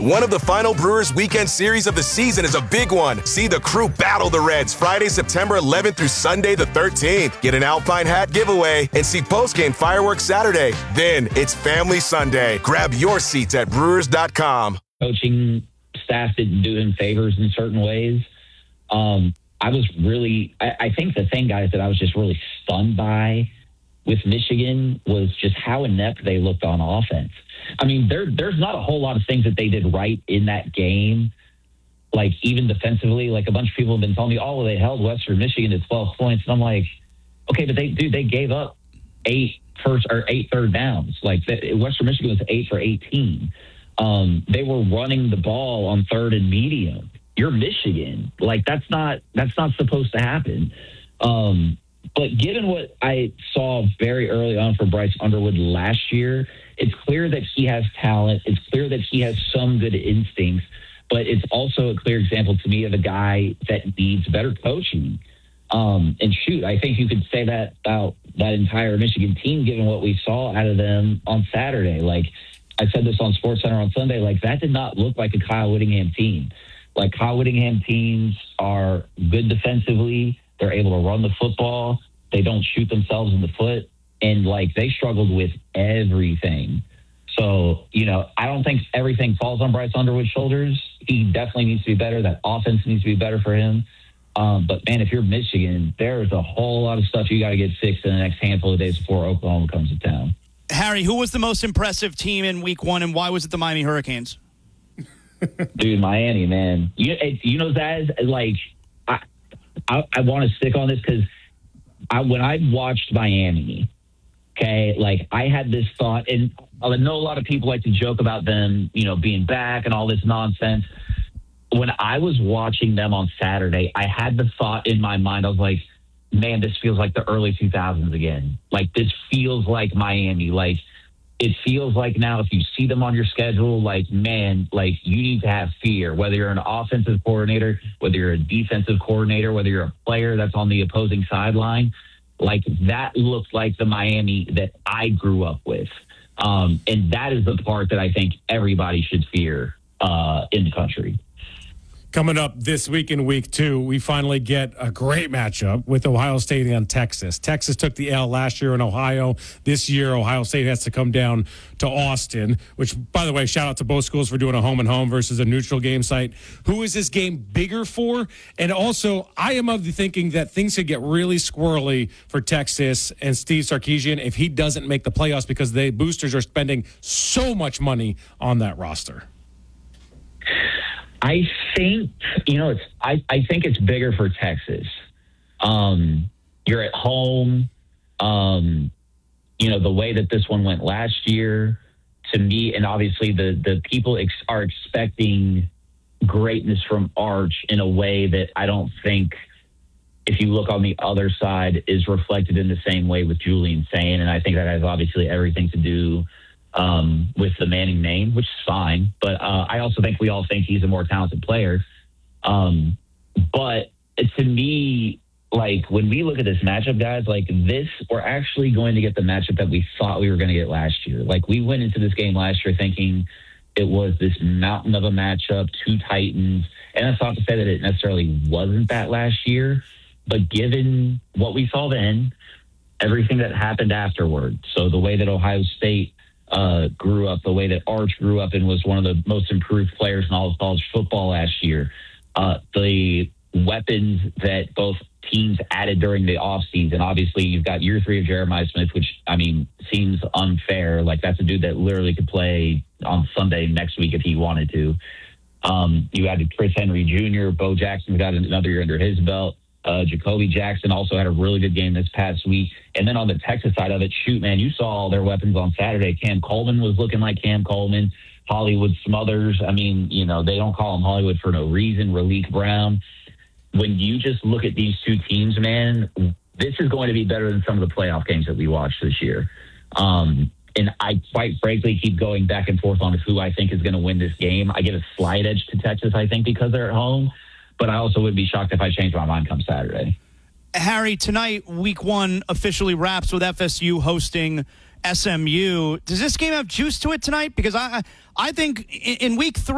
One of the final Brewers weekend series of the season is a big one. See the crew battle the Reds Friday, September 11th through Sunday the 13th. Get an Alpine hat giveaway and see postgame fireworks Saturday. Then it's Family Sunday. Grab your seats at Brewers.com. Coaching staff didn't do him favors in certain ways. I think the thing, guys, that I was just really stunned by with Michigan was just how inept they looked on offense. I mean, there's not a whole lot of things that they did right in that game, like even defensively. Like a bunch of people have been telling me, oh, well, they held Western Michigan to 12 points. And I'm like, okay, but they gave up 8 third downs. Like Western Michigan was 8 for 18. They were running the ball on third and medium. You're Michigan. Like that's not supposed to happen. But given what I saw very early on for Bryce Underwood last year, it's clear that he has talent. It's clear that he has some good instincts, but it's also a clear example to me of a guy that needs better coaching. And shoot, I think you could say that about that entire Michigan team, given what we saw out of them on Saturday. Like I said this on SportsCenter on Sunday, like that did not look like a Kyle Whittingham team. Like Kyle Whittingham teams are good defensively. They're able to run the football. They don't shoot themselves in the foot. And, like, they struggled with everything. So, I don't think everything falls on Bryce Underwood's shoulders. He definitely needs to be better. That offense needs to be better for him. But, man, if you're Michigan, there's a whole lot of stuff you got to get fixed in the next handful of days before Oklahoma comes to town. Harry, who was the most impressive team in Week 1, and why was it the Miami Hurricanes? Dude, Miami, man. Zaz, like, I want to stick on this because when I watched Miami, okay, like I had this thought, and I know a lot of people like to joke about them, being back and all this nonsense. When I was watching them on Saturday, I had the thought in my mind, I was like, man, this feels like the early 2000s again. Like this feels like Miami. Like it feels like now if you see them on your schedule, like, man, like you need to have fear, whether you're an offensive coordinator, whether you're a defensive coordinator, whether you're a player that's on the opposing sideline. Like that looked like the Miami that I grew up with. And that is the part that I think everybody should fear in the country. Coming up this week in Week 2, we finally get a great matchup with Ohio State and Texas. Texas took the L last year in Ohio. This year, Ohio State has to come down to Austin, which, by the way, shout out to both schools for doing a home-and-home versus a neutral game site. Who is this game bigger for? And also, I am of the thinking that things could get really squirrely for Texas and Steve Sarkisian if he doesn't make the playoffs because the boosters are spending so much money on that roster. I think, I think it's bigger for Texas. You're at home. The way that this one went last year, to me, and obviously the people are expecting greatness from Arch in a way that I don't think, if you look on the other side, is reflected in the same way with Julian Sayin. And I think that has obviously everything to do with the Manning name, which is fine. But I also think we all think he's a more talented player. But to me, like when we look at this matchup, guys, like this, we're actually going to get the matchup that we thought we were going to get last year. Like we went into this game last year thinking it was this mountain of a matchup, two Titans. And that's not to say that it necessarily wasn't that last year. But given what we saw then, everything that happened afterward, so the way that Ohio State grew up, the way that Arch grew up and was one of the most improved players in all of college football last year, the weapons that both teams added during the offseason. Obviously, you've got year 3 of Jeremiah Smith, which, I mean, seems unfair. Like, that's a dude that literally could play on Sunday next week if he wanted to. You added Chris Henry Jr., Bo Jackson's got another year under his belt. Jacoby Jackson also had a really good game this past week. And then on the Texas side of it, shoot, man, you saw all their weapons on Saturday. Cam Coleman was looking like Cam Coleman. Hollywood Smothers, I mean, they don't call him Hollywood for no reason. Raleek Brown. When you just look at these two teams, man, this is going to be better than some of the playoff games that we watched this year. And I quite frankly keep going back and forth on who I think is going to win this game. I give a slight edge to Texas, I think, because they're at home. But I also would be shocked if I changed my mind come Saturday. Harry, tonight, Week 1 officially wraps with FSU hosting SMU. Does this game have juice to it tonight? Because I think in Week 3,